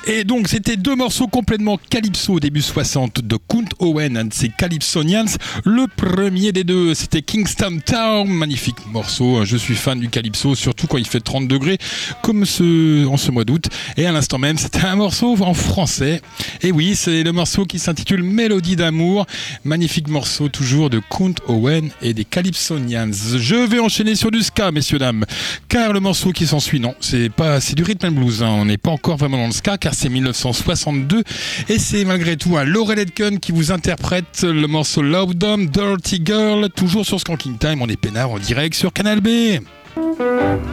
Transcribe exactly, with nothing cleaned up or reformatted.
Et donc c'était deux morceaux complètement calypso début soixante de Count Owen and ses Calypsonians. Le premier des deux c'était Kingston Town, magnifique morceau, je suis fan du calypso surtout quand il fait trente degrés comme ce, en ce mois d'août. Et à l'instant même c'était un morceau en français. Et oui, c'est le morceau qui s'intitule Mélodie d'amour, magnifique morceau toujours de Count Owen et des Calypsonians. Je vais enchaîner sur du ska, messieurs dames, car le morceau qui s'ensuit, non, c'est pas, c'est du rhythm and blues, hein. On n'est pas encore vraiment dans le ska car c'est dix-neuf cent soixante-deux et c'est malgré tout un Laurel Aitken qui vous interprète le morceau Love Dumb Dirty Girl, toujours sur Skanking Time. On est peinard en direct sur Canal B.